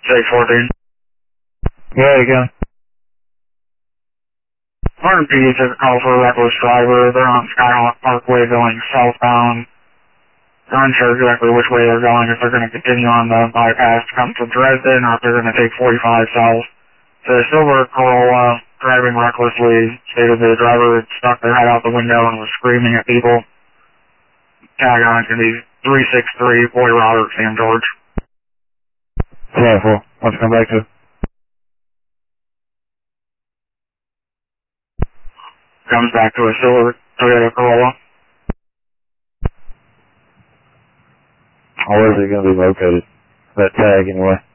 614. Yeah, you go. RMP took a call for a reckless driver. They're on Skyhawk Parkway going southbound. They're unsure exactly which way they're going, if they're going to continue on the bypass to come to Dresden, or if they're going to take 45 south. The silver Corolla, driving recklessly, stated the driver had stuck their head out the window and was screaming at people. Tag on to the 363 Boy Robert, Sam George. Yeah, well, what's come back to? Comes back to a silver Toyota Corolla. Or where is it going to be located? That tag, anyway.